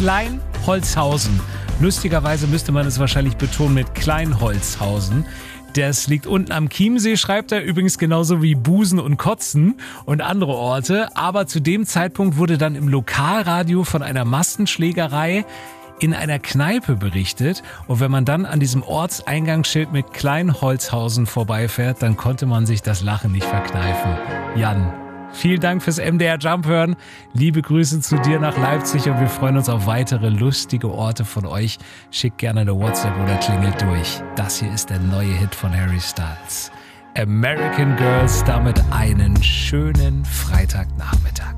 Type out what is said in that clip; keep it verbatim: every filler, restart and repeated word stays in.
Kleinholzhausen. Lustigerweise müsste man es wahrscheinlich betonen mit Kleinholzhausen. Das liegt unten am Chiemsee, schreibt er, übrigens genauso wie Busen und Kotzen und andere Orte. Aber zu dem Zeitpunkt wurde dann im Lokalradio von einer Massenschlägerei in einer Kneipe berichtet. Und wenn man dann an diesem Ortseingangsschild mit Kleinholzhausen vorbeifährt, dann konnte man sich das Lachen nicht verkneifen. Jan, vielen Dank fürs M D R Jump hören. Liebe Grüße zu dir nach Leipzig und wir freuen uns auf weitere lustige Orte von euch. Schickt gerne eine WhatsApp oder klingelt durch. Das hier ist der neue Hit von Harry Styles. American Girls, damit einen schönen Freitagnachmittag.